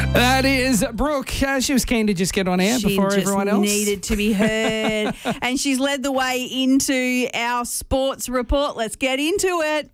That is Brooke. She was keen to just get on air before everyone else. She needed to be heard. And she's led the way into our sports report. Let's get into it.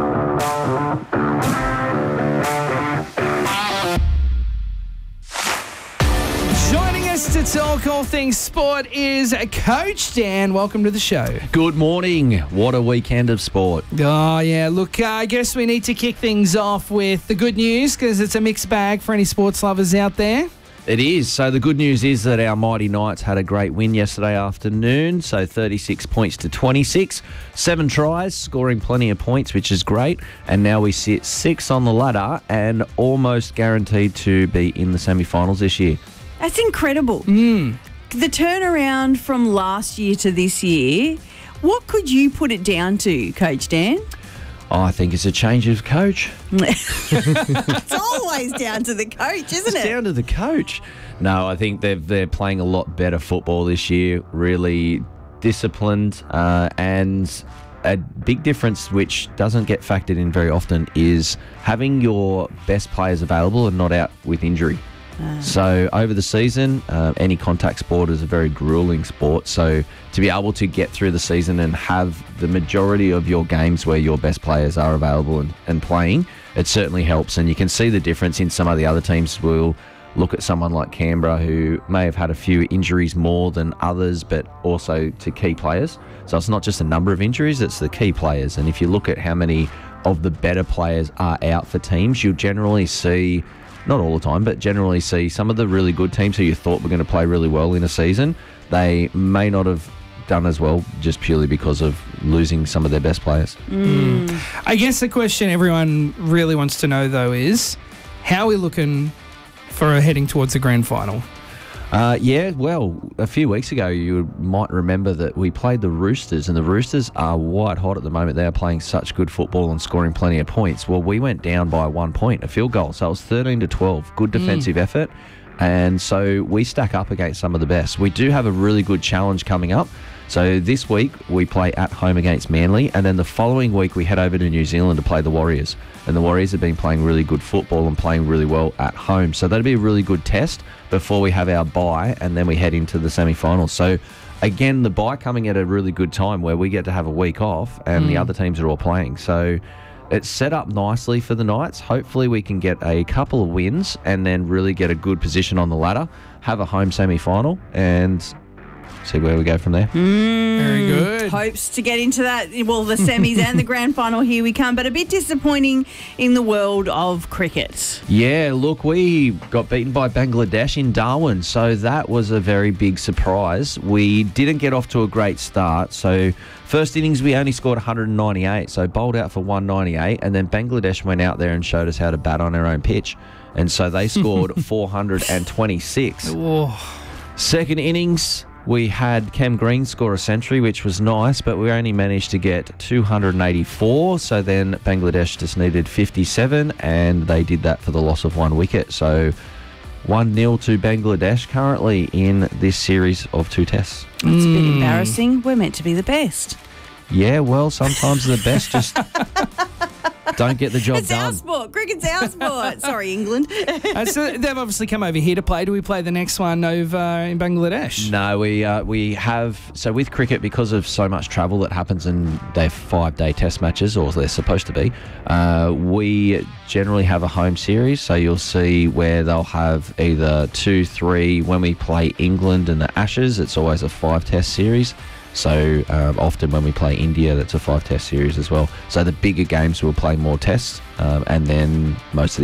Joining us to talk all things sport is Coach Dan. Welcome to the show. Good morning. What a weekend of sport. Oh, yeah. Look, I guess we need to kick things off with the good news because it's a mixed bag for any sports lovers out there. It is. So the good news is that our Mighty Knights had a great win yesterday afternoon. So 36 points to 26. 7 tries, scoring plenty of points, which is great. And now we sit 6 on the ladder and almost guaranteed to be in the semi-finals this year. That's incredible. The turnaround from last year to this year, what could you put it down to, Coach Dan? I think it's a change of coach. It's always down to the coach, isn't It's it? down to the coach. No, I think they're playing a lot better football this year, really disciplined, and a big difference which doesn't get factored in very often is having your best players available and not out with injury. So over the season, any contact sport is a very grueling sport. So to be able to get through the season and have the majority of your games where your best players are available and playing, it certainly helps. And you can see the difference in some of the other teams. We'll look at someone like Canberra who may have had a few injuries more than others, but also to key players. So it's not just the number of injuries, it's the key players. And if you look at how many of the better players are out for teams, you'll generally see, not all the time, but generally see some of the really good teams who you thought were going to play really well in a season, they may not have done as well just purely because of losing some of their best players. I guess the question everyone really wants to know, though, is how are we looking for heading towards the grand final? Yeah, well, a few weeks ago, you might remember that we played the Roosters, and the Roosters are white hot at the moment. They are playing such good football and scoring plenty of points. Well, we went down by 1 point, a field goal, so it was 13-12. Good defensive effort, and so we stack up against some of the best. We do have a really good challenge coming up. So this week, we play at home against Manly, and then the following week, we head over to New Zealand to play the Warriors. And the Warriors have been playing really good football and playing really well at home. So that'll be a really good test before we have our bye, and then we head into the semi-finals. So again, the bye coming at a really good time where we get to have a week off and the other teams are all playing. So it's set up nicely for the Knights. Hopefully we can get a couple of wins and then really get a good position on the ladder, have a home semi-final, and see where we go from there. Very good. Hopes to get into that, well, the semis and the grand final, here we come, but a bit disappointing in the world of cricket. Yeah, look, we got beaten by Bangladesh in Darwin, so that was a very big surprise. We didn't get off to a great start, so first innings we only scored 198, so bowled out for 198, and then Bangladesh went out there and showed us how to bat on their own pitch, and so they scored 426. Oh. Second innings, we had Cam Green score a century, which was nice, but we only managed to get 284. So then Bangladesh just needed 57, and they did that for the loss of 1 wicket. So 1-0 to Bangladesh currently in this series of 2 tests. It's a bit embarrassing. We're meant to be the best. Yeah, well, sometimes the best just don't get the job It's our done. sport. Cricket's our sport. Sorry, England. So they've obviously come over here to play. Do we play the next one over in Bangladesh? No, we have, so with cricket, because of so much travel that happens in their 5-day test matches, or they're supposed to be, we generally have a home series. So you'll see where they'll have either 2-3. When we play England and the Ashes, it's always a 5-test series. So often when we play India, that's a 5-test series as well. So the bigger games will play more tests, and then most of the